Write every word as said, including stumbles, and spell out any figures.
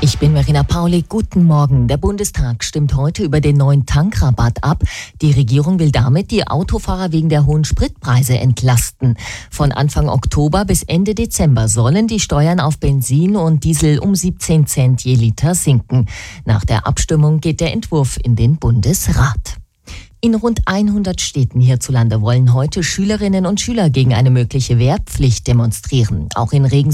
Ich bin Verena Pauli. Guten Morgen. Der Bundestag stimmt heute über den neuen Tankrabatt ab. Die Regierung will damit die Autofahrer wegen der hohen Spritpreise entlasten. Von Anfang Oktober bis Ende Dezember sollen die Steuern auf Benzin und Diesel um siebzehn Cent je Liter sinken. Nach der Abstimmung geht der Entwurf in den Bundesrat. In rund hundert Städten hierzulande wollen heute Schülerinnen und Schüler gegen eine mögliche Wehrpflicht demonstrieren. Auch in Regensburg